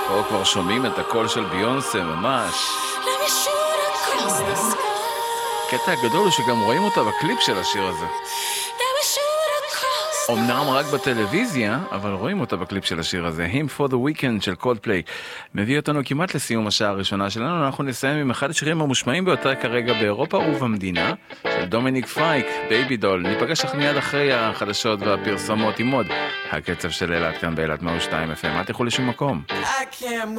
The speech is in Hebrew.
פה כבר שומעים את הקול של ביונסה ממש. קטע הגדול הוא שגם רואים אותה בקליפ של השיר הזה. אמנם רק בטלוויזיה, אבל רואים אותה בקליפ של השיר הזה. Him for the Weekend של Coldplay. מביא אותנו כמעט לסיום השעה הראשונה שלנו. אנחנו נסיים עם אחד השירים המושמעים ביותר כרגע באירופה ובמדינה, של דומיניק פייק, בייבי דול. ניפגש לך מיד אחרי החדשות והפרסומות עם עוד הקצב של אילת כאן באילת 102 FM. אל תלכו לשום מקום.